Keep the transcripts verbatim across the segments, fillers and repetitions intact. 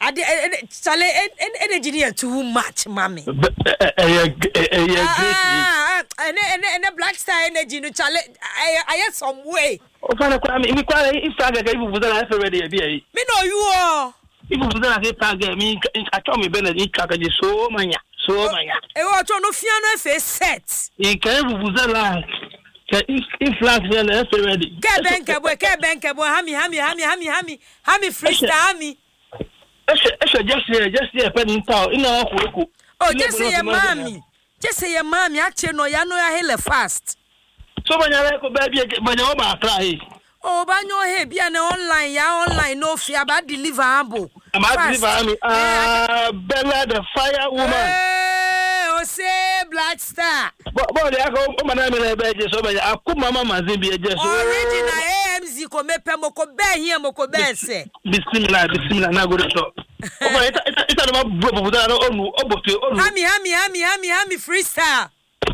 ade chale energy near too much mommy eh eh ene ene ene Black Star energy no chale I some way o fa na kwa mi kwa if aga ga ibu buza na ready e bia yi me no you o ibu buza na ke pa ga mi acho mi be na ni ka ga so manya so manya e o to no fia no fe set e ka ibu buza la if if Black Star na ready ke benke boy ke benke boy hami hami hami hami hami hami freestyle hami Esha just here, just here, penny town. Ina akuruku. Oh, just say your mommy. Just say your mommy. Actually, no, ya no ya hele fast. So manya leko baby, manya oba try. Oh, banyo he bia na online, ya online no fear ba deliver ambo. Am I deliver me? Ah, Bella the fire woman. Eh, o say Black Star. But but ya go o mana me na be je so manya akuma mama zimbi je so. Original A M Z ko mepe mo ko be hia mo ko be se. Bismillah, bismillah na go to. Oba ita ita ita no bro buda no onu obotu onu. Hami hami hami hami hami freestyle.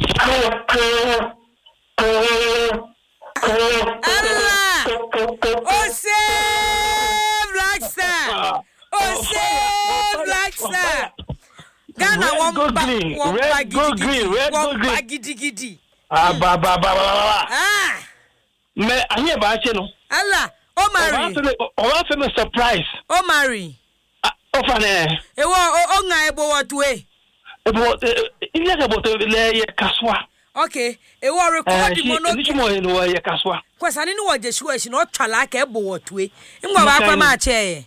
Allah. O say Black Star. O say Black Star. Ghana one bag one bag gidi gidi. Ah ba ba ba ba. Ah. Me ahe ba che no. Allah. O marry. O wa fe me surprise. O marry. O fa ne. E wo o nga ebo watu e. Ebo ile ka boto le ye kaswa. Okay. E wo record mo no. Ni mo no ye kaswa. Kwasa ni wo je shu e no twala ka ebo watu e. Ngwa ba kwa ma che.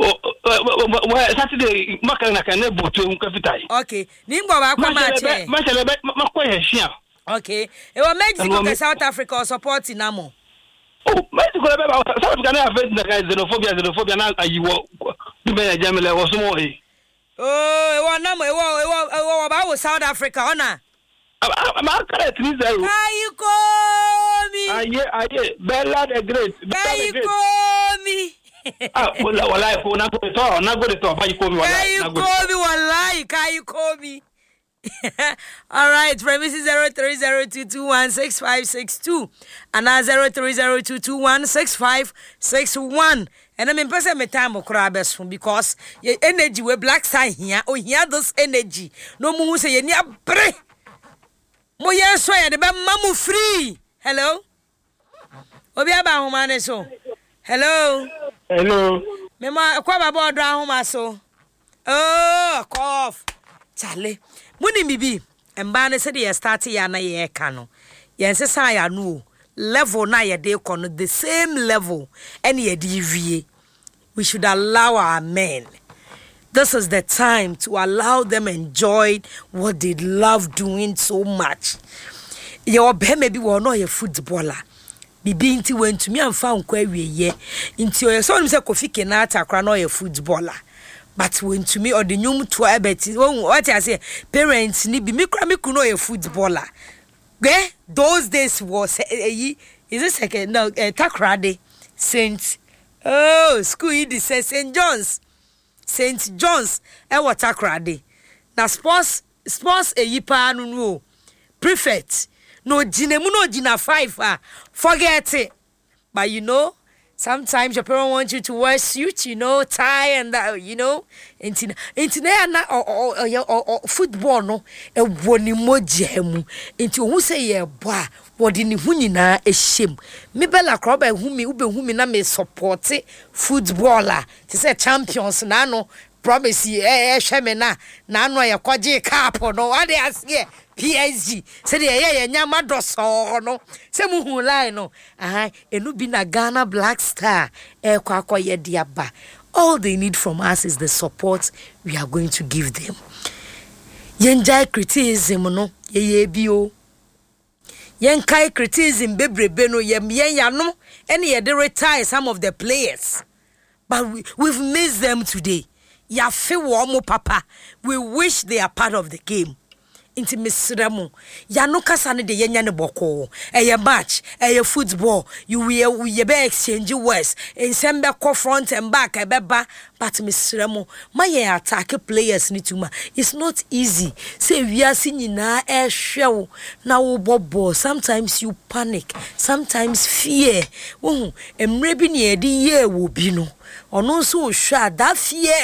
O Saturday maka na kan ebo tu nka fitai. Okay. Ni ngwa ba kwa ma che. Ma chele ma kwa ye hia. Okay. E wo Mexico ke South Africa support namo. Oh, Mexico be ba South Africa na face na guys xenophobia xenophobia na ayiwo. Ni be ya jamele wo so mo e. Oh, e wo namo e wo e wo e wo ba wo South Africa ona. Ma kare three zero. Kai komi. Aye aye Bella the Great. Kai komi. Ah, wala wala ko na ko to na go de to ba komi wala na go. Kai komi wallahi kai komi. All right, premises zero three zero two two one six five six two and now zero three zero two two one six five six one. And I mean, person me time okra best because your energy we Black Star here. Oh, here this energy. No more say you need a break. Mo yen so ya de be mamu free. Hello. Obi aba homa so. Hello. Hello. Me ma kwa baba odra homa so. Oh, cough. Chale. Muni bibi emba ne se de start ya na ye ka no. Yen se sa ya no level na ye de ko no the same level and ye de vie. We should allow our men. This is the time to allow them enjoy what they love doing so much. Your be maybe we no a footballer. Bibi inti went to me and found kwa we ye. Inti your son say Kofi Kenata kra no a footballer. But when to me or the new to I bet what I say parents ni bi me kra me kuno a footballer. Ge those days was is it second no takrade Saint oh school it says Saint John's Saint John's e water crade. Na sports sports e yipa anu no prefect no jinemu no jina five ah forget it. But you know sometimes your parents want you to wear suit, you know, tie and that, you know. Inti inti na or or football no e woni mojemu. Inti who say ye boa wodi ni hu nyina e shem. Me bella kroba hu me ube hu me na me support footballer. Ti say champions na no promise e e hwe me na na no ye kwaje cup no. What dey ask P S G say dey ye nyama doso no. Say mu hu line no. Aha enu bi na Ghana Black Star e kwa kwa ye diaba. All they need from us is the support we are going to give them. Yenjai criticism no ye ye bi o. Yenkai criticism bebrebe no ye yen yano and ye de retire some of the players. But we, we've missed them today. Ya fe wo mo papa. We wish they are part of the game. Inti misremo ya no kasa ne de yenya ne boko eye match eye football you we we be exchange words ensem be ko front and back e be ba but misremo my attack players ni tuma it's not easy say we are seeing na e hwe na wo bobo sometimes you panic sometimes fear wo emre bi ne e de ye wo bi no ono so hwa that fear